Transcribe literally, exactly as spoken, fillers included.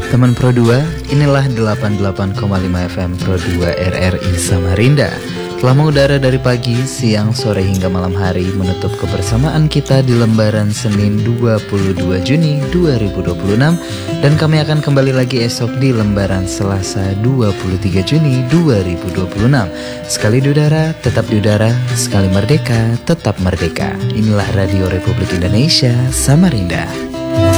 Teman Pro dua, inilah delapan puluh delapan koma lima F M Pro dua R R I Samarinda. Telah mengudara dari pagi, siang, sore hingga malam hari, menutup kebersamaan kita di lembaran Senin dua puluh dua Juni dua ribu dua puluh enam. Dan kami akan kembali lagi esok di lembaran Selasa dua puluh tiga Juni dua ribu dua puluh enam. Sekali di udara, tetap di udara. Sekali merdeka, tetap merdeka. Inilah Radio Republik Indonesia Samarinda.